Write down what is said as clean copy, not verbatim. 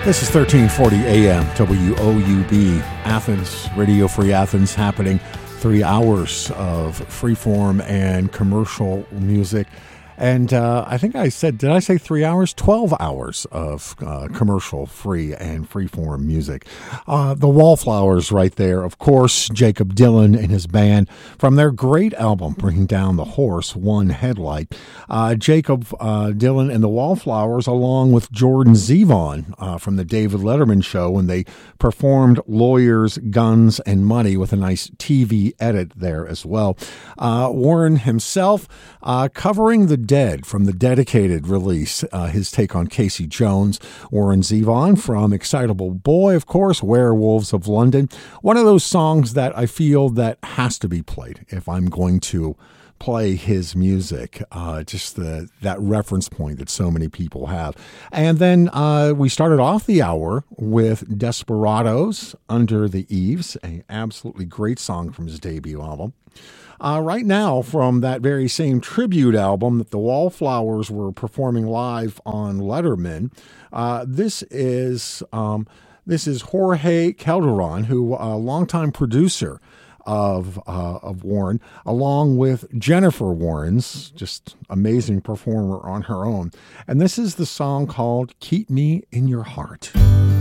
This is 1340 AM, WOUB, Athens, Radio Free Athens, happening 3 hours of freeform and commercial music. And I think I said, did I say 3 hours? 12 hours of commercial free and freeform music. The Wallflowers right there, of course, Jakob Dylan and his band from their great album, Bringing Down the Horse, One Headlight. Jakob Dylan and the Wallflowers, along with Jordan Zevon from the David Letterman Show, when they performed Lawyers, Guns, and Money with a nice TV edit there as well. Warren himself covering the Dead from the Dedicated release, his take on Casey Jones. Warren Zevon from Excitable Boy, of course, Werewolves of London. One of those songs that I feel that has to be played if I'm going to play his music, just that reference point that so many people have. And then we started off the hour with Desperados, Under the Eaves, an absolutely great song from his debut album. Right now, from that very same tribute album that the Wallflowers were performing live on Letterman, this is Jorge Calderon, who a longtime producer of Warren, along with Jennifer Warren's just amazing performer on her own. And this is the song called Keep Me in Your Heart.